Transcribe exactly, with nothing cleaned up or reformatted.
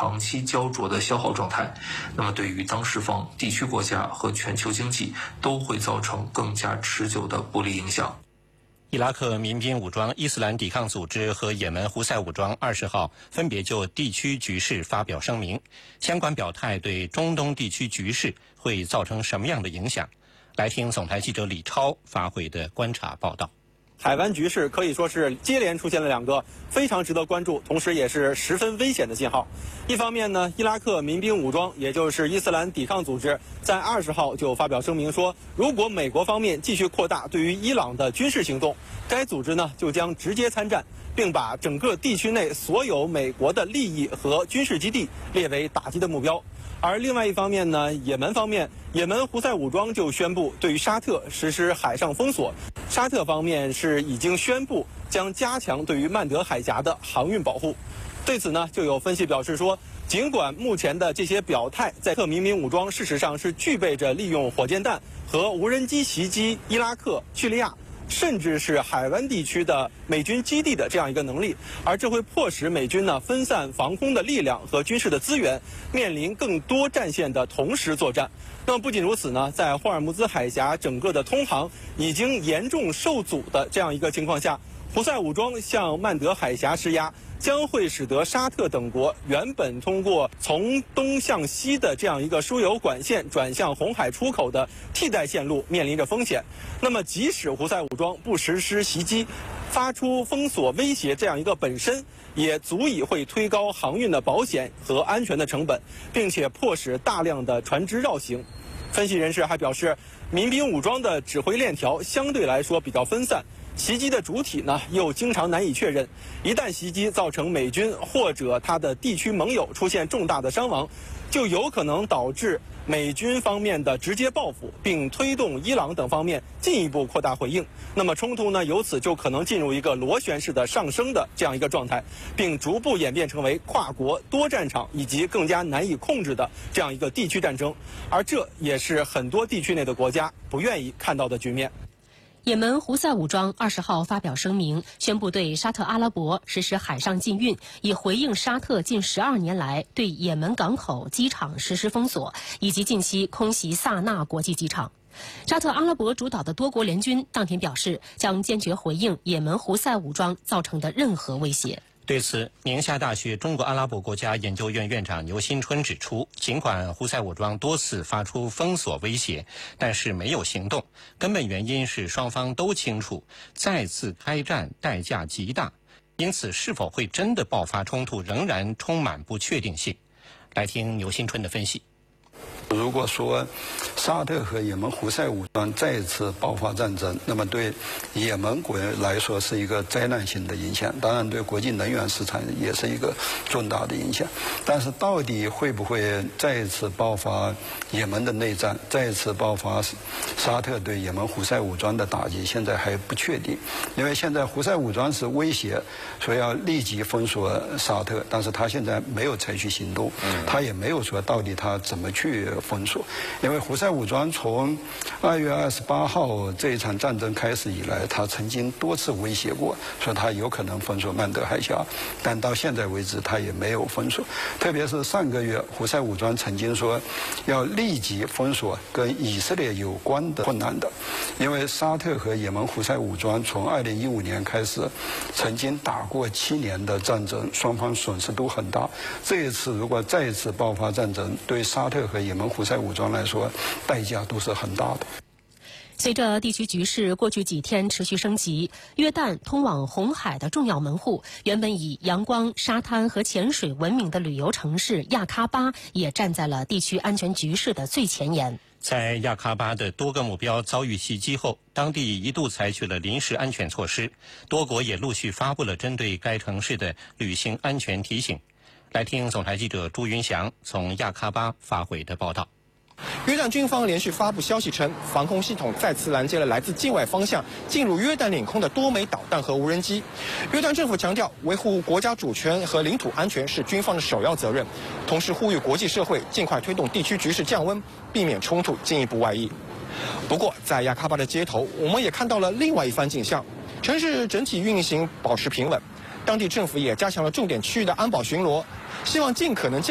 长期焦灼的消耗状态，那么对于当事方、地区国家和全球经济都会造成更加持久的不利影响。 伊拉克民兵武装伊斯兰抵抗组织和也门胡塞武装二十号分别就地区局势发表声明，相关表态对中东地区局势会造成什么样的影响？来听总台记者李超发回的观察报道。 海湾局势可以说是接连出现了两个非常值得关注，同时也是十分危险的信号。一方面呢，伊拉克民兵武装，也就是伊斯兰抵抗组织，在二十号就发表声明说，如果美国方面继续扩大对于伊朗的军事行动，该组织呢就将直接参战，并把整个地区内所有美国的利益和军事基地列为打击的目标。而另外一方面呢，也门方面，也门胡塞武装就宣布对于沙特实施海上封锁。沙特方面是已经宣布将加强对于曼德海峡的航运保护。对此呢，就有分析表示说，尽管目前的这些表态，在克民兵武装事实上是具备着利用火箭弹和无人机袭击伊拉克、叙利亚，甚至是海湾地区的美军基地的这样一个能力，而这会迫使美军呢分散防空的力量和军事的资源，面临更多战线的同时作战。那么不仅如此呢，在霍尔木兹海峡整个的通航已经严重受阻的这样一个情况下，胡塞武装向曼德海峡施压，将会使得沙特等国原本通过从东向西的这样一个输油管线转向红海出口的替代线路面临着风险。那么即使胡塞武装不实施袭击，发出封锁威胁这样一个本身，也足以会推高航运的保险和安全的成本，并且迫使大量的船只绕行。分析人士还表示，民兵武装的指挥链条相对来说比较分散，袭击的主体呢又经常难以确认，一旦袭击造成美军或者他的地区盟友出现重大的伤亡，就有可能导致美军方面的直接报复，并推动伊朗等方面进一步扩大回应。那么冲突呢由此就可能进入一个螺旋式的上升的这样一个状态，并逐步演变成为跨国多战场以及更加难以控制的这样一个地区战争，而这也是很多地区内的国家不愿意看到的局面。 也门胡塞武装二十号发表声明，宣布对沙特阿拉伯实施海上禁运，以回应沙特近十二年来对也门港口、机场实施封锁，以及近期空袭萨那国际机场。沙特阿拉伯主导的多国联军当天表示，将坚决回应也门胡塞武装造成的任何威胁。 对此，宁夏大学中国阿拉伯国家研究院院长牛新春指出，尽管胡塞武装多次发出封锁威胁，但是没有行动，根本原因是双方都清楚再次开战代价极大，因此是否会真的爆发冲突仍然充满不确定性。来听牛新春的分析。 如果说沙特和也门胡塞武装再次爆发战争，那么对也门国来说是一个灾难性的影响，当然对国际能源市场也是一个重大的影响。但是到底会不会再次爆发也门的内战，再次爆发沙特对也门胡塞武装的打击，现在还不确定。因为现在胡塞武装是威胁说要立即封锁沙特，但是他现在没有采取行动，他也没有说到底他怎么去封锁。因为胡塞武装从二月二十八号这一场战争开始以来，他曾经多次威胁过，说他有可能封锁曼德海峡，但到现在为止他也没有封锁。特别是上个月，胡塞武装曾经说要立即封锁跟以色列有关的困难的，因为沙特和也门胡塞武装从二零一五年开始，曾经打过七年的战争，双方损失都很大。这一次如果再一次爆发战争，对沙特和也门胡塞武装来说，代价都是很大的。 随着地区局势过去几天持续升级，约旦通往红海的重要门户，原本以阳光、沙滩和潜水闻名的旅游城市亚喀巴，也站在了地区安全局势的最前沿。 在亚喀巴的多个目标遭遇袭击后，当地一度采取了临时安全措施，多国也陆续发布了针对该城市的旅行安全提醒。来听总台记者朱云祥从亚喀巴发回的报道。 约旦军方连续发布消息称，防空系统再次拦截了来自境外方向进入约旦领空的多枚导弹和无人机。约旦政府强调，维护国家主权和领土安全是军方的首要责任，同时呼吁国际社会尽快推动地区局势降温，避免冲突进一步外溢。不过，在亚喀巴的街头，我们也看到了另外一番景象，城市整体运行保持平稳，当地政府也加强了重点区域的安保巡逻，希望尽可能降